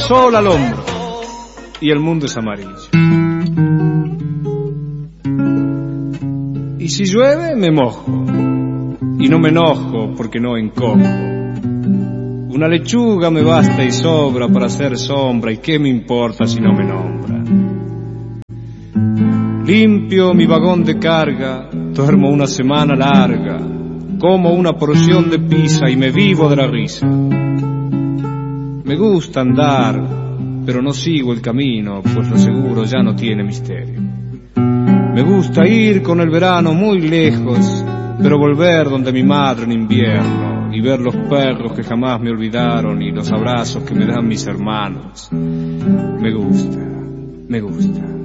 sol al hombro y el mundo es amarillo. Y si llueve me mojo y no me enojo porque no encojo. Una lechuga me basta y sobra para hacer sombra, y qué me importa si no me nombra. Limpio mi vagón de carga, duermo una semana larga, como una porción de pizza y me vivo de la risa. Me gusta andar, pero no sigo el camino, pues lo seguro ya no tiene misterio. Me gusta ir con el verano muy lejos, pero volver donde mi madre en invierno, y ver los perros que jamás me olvidaron y los abrazos que me dan mis hermanos. Me gusta, me gusta.